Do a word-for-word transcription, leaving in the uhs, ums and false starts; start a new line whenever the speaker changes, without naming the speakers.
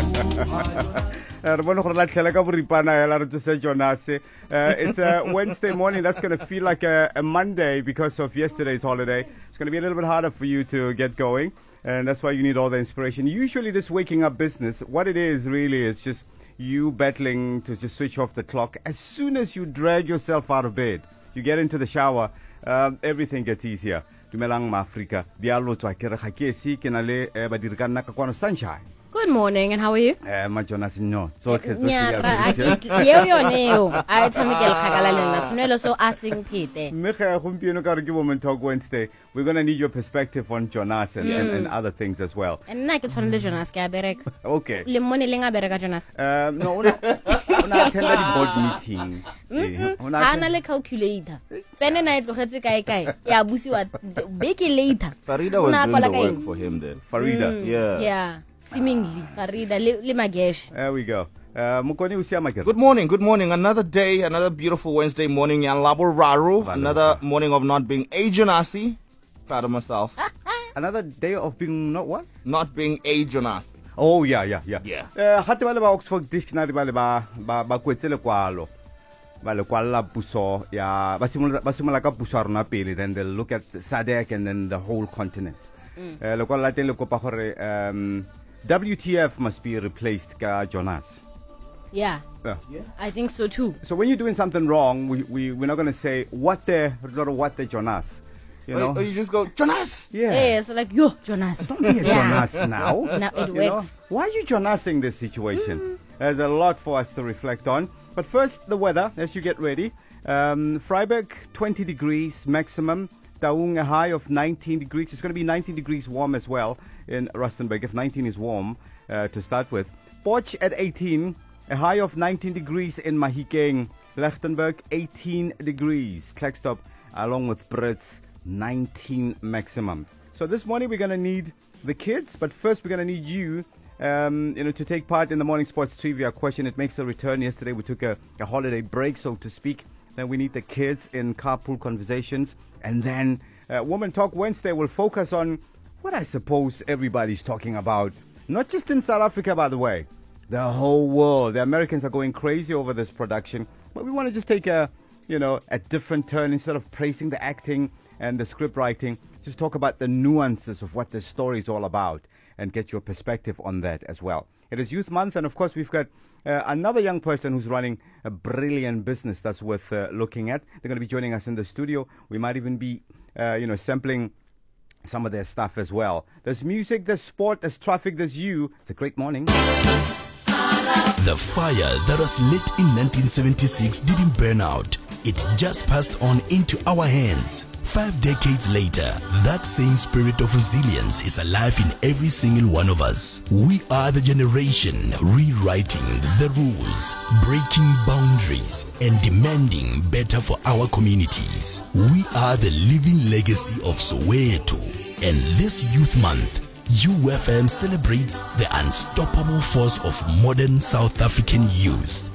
It's a Wednesday morning. That's going to feel like a, a Monday because of yesterday's holiday. It's going to be a little bit harder for you to get going, and that's why you need all the inspiration. Usually this waking up business, what it is really is just you battling to just switch off the clock. As soon as you drag yourself out of bed, you get into the shower, um, everything gets easier. Dumelang ma Africa. Dialo tswa kere ga ke se ke na le badiri ka nna ka kwano Sunshine.
Good morning, and how are you?
Eh, ma Jonas no. So ke so
nya ra yo yo neo. I tamekela khagala lena sinelo so asing phete.
Me ga gompieno ka re ke Women Talk Wednesday. We're going to need your perspective on Jonas and, mm. and, and other things as well.
And na ke tshwanele Jonas ke a bereka.
Okay.
Le mone le nga bereka Jonas.
Um no, una una attend the board meeting.
Ha na le calculator. Pene na itlogetse kae kae. Ya busiwa beke later.
Farida was doing the work for him then.
Farida.
Mm,
yeah.
Yeah. Seemingly, Farida, le magesh.
There we go. Uh,
good morning, good morning. Another day, another beautiful Wednesday morning. Yanlabo Raru. Another morning of not being a Jonasi. Proud of myself.
Another day of being not what?
Not being a Jonasi.
Oh, yeah, yeah, yeah.
Yeah.
Uh, hati wale ba Oxford Dictionary wale ba ba ba kwetsele kwalo. Vale kwala puso ya basimula basimula ka puso rona pele, then they'll look at S A D C and then the whole continent.
Mm.
Uh, le kwala teng le kopa gore um W T F must be replaced ka Jonas.
Yeah.
Yeah.
yeah. I think so too.
So when you're doing something wrong, we, we, we're not going to say, what the, what the Jonas. You know?
Or, or you just go, Jonas!
Yeah.
Yeah, so like, yo, Jonas.
Don't be a
yeah.
Jonas now.
Now it
you
works.
Know? Why are you Jonasing this situation?
Mm.
There's a lot for us to reflect on. But first, the weather, as you get ready. Um, Freiburg, twenty degrees maximum. Taung, a high of nineteen degrees. It's going to be nineteen degrees warm as well in Rustenburg, if nineteen is warm uh, to start with. Potch at eighteen, a high of nineteen degrees in Mahikeng. Lichtenburg, eighteen degrees. Klerksdorp, along with Brits, nineteen maximum. So this morning we're going to need the kids, but first we're going to need you um, you know, to take part in the morning sports trivia question. It makes a return. Yesterday we took a, a holiday break, so to speak. Then we need the kids in carpool conversations. And then uh, Women Talk Wednesday will focus on what I suppose everybody's talking about. Not just in South Africa, by the way. The whole world. The Americans are going crazy over this production. But we want to just take a, you know, a different turn. Instead of praising the acting and the script writing, just talk about the nuances of what the story is all about and get your perspective on that as well. It is Youth Month, and of course we've got uh, another young person who's running a brilliant business that's worth uh, looking at. They're going to be joining us in the studio. We might even be, uh, you know, sampling some of their stuff as well. There's music, there's sport, there's traffic, there's you. It's a great morning.
The fire that was lit in nineteen seventy-six didn't burn out. It just passed on into our hands. Five decades later, that same spirit of resilience is alive in every single one of us. We are the generation rewriting the rules, breaking boundaries, and demanding better for our communities. We are the living legacy of Soweto. And this Youth Month, U F M celebrates the unstoppable force of modern South African youth.